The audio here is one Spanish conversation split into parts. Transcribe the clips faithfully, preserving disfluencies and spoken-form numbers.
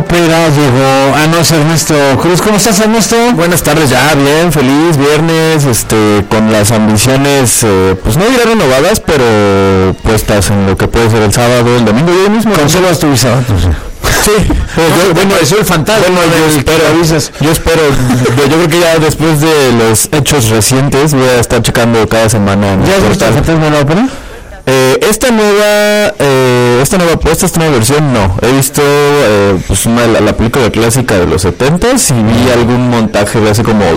ópera llegó. Ah, no, es Ernesto Cruz. ¿Cómo estás, Ernesto? Buenas tardes, ya, bien, feliz viernes, este, con las ambiciones, eh, pues no diré renovadas, pero puestas en lo que puede ser el sábado, el domingo y el mismo. ¿Conservas tu visa? Sí, pues no, yo, bueno, eso el fantasma. Bueno, yo espero, yo espero, yo, yo creo que ya después de los hechos recientes voy a estar checando cada semana. ¿Ya has visto el fantasma de la ópera? Eh, esta nueva, eh, esta nueva apuesta, esta nueva versión, no. He visto eh, pues una, la, la película clásica de los setentas y vi algún montaje de hace como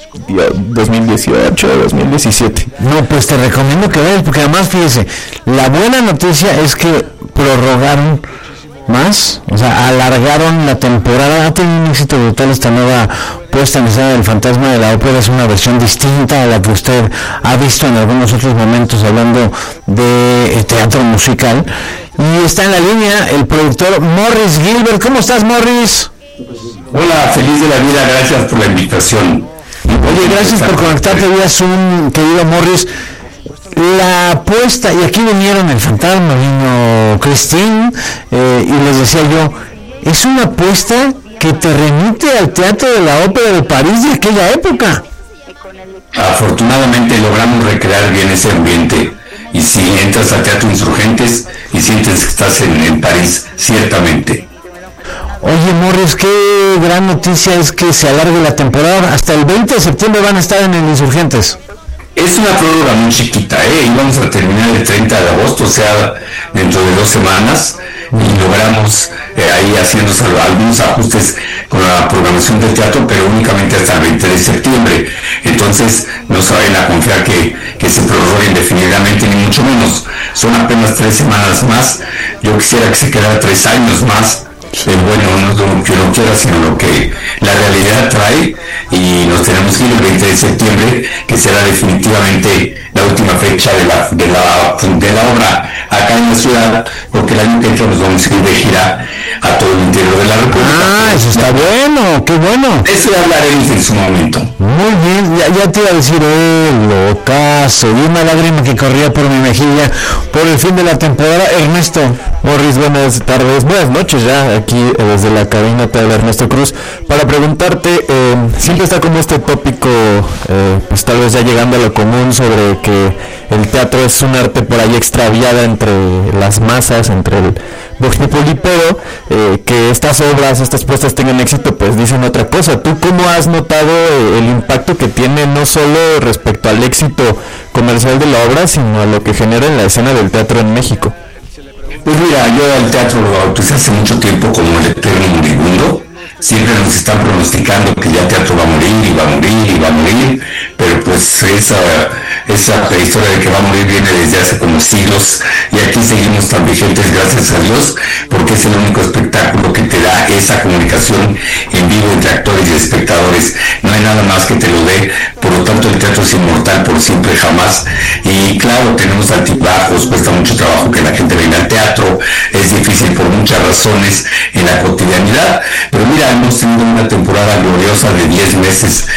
dos mil dieciocho, dos mil diecisiete. No, pues te recomiendo que veas, porque además, fíjese, la buena noticia es que prorrogaron más, o sea, alargaron la temporada. Ha tenido un éxito brutal esta nueva puesta en escena del fantasma de la ópera. Es una versión distinta a la que usted ha visto en algunos otros momentos hablando de teatro musical. Y está en la línea el productor Morris Gilbert. ¿Cómo estás, Morris? Hola, feliz de la vida, gracias por la invitación. Oye, gracias por conectarte vía Zoom, querido Morris. La apuesta, y aquí vinieron el fantasma, vino Christine, eh, y les decía yo, es una apuesta que te remite al Teatro de la Ópera de París de aquella época. Afortunadamente logramos recrear bien ese ambiente, y si entras al Teatro Insurgentes y sientes que estás en, en París, ciertamente. Oye, Morris, qué gran noticia es que se alargue la temporada. Hasta el veinte de septiembre van a estar en el Insurgentes. Es una prórroga muy chiquita, ¿eh? Íbamos a terminar el treinta de agosto, o sea, dentro de dos semanas, y logramos eh, ahí haciendo algunos ajustes con la programación del teatro, pero únicamente hasta el veinte de septiembre. Entonces, no se vayan a confiar que, que se prorrogue indefinidamente, ni mucho menos. Son apenas tres semanas más. Yo quisiera que se quedara tres años más. Pero bueno, no es lo que uno quiera, sino lo que la realidad trae, y nos tenemos que ir el veinte de septiembre, que será definitivamente la última fecha de la, de la, de la obra acá en la ciudad, porque el año que entra nos vamos a ir de gira a todo el interior de la República. Ah, eso está bueno, qué bueno. Eso ya hablaremos en su momento. Muy bien, ya, ya te iba a decir, eh, lo caso, y una lágrima que corría por mi mejilla por el fin de la temporada. Ernesto. Morris, buenas tardes, buenas noches ya, aquí eh, desde la cabina de Ernesto Cruz, para preguntarte, eh, siempre está como este tópico, eh, pues tal vez ya llegando a lo común, sobre que el teatro es un arte por ahí extraviada entre las masas, entre el vox populi, pero eh, que estas obras, estas puestas tengan éxito, pues dicen otra cosa. ¿Tú cómo has notado eh, el impacto que tiene, no solo respecto al éxito comercial de la obra, sino a lo que genera en la escena del teatro en México? Pues mira, yo al teatro lo bauticé hace mucho tiempo como el eterno moribundo. Siempre nos están pronosticando que ya el teatro va a morir y va a morir y va a morir, pero pues esa, esa historia de que va a morir viene desde hace como siglos, y aquí seguimos tan vigentes, gracias a Dios, porque es el único espectáculo que te da esa comunicación en vivo entre actores y espectadores. No hay nada más que te lo dé, por lo tanto el teatro es inmortal por siempre, jamás. Y claro, tenemos altibajos, cuesta mucho trabajo que la gente venga al teatro, es difícil por muchas razones en la cotidianidad, pero mira, hemos tenido una temporada gloriosa de diez meses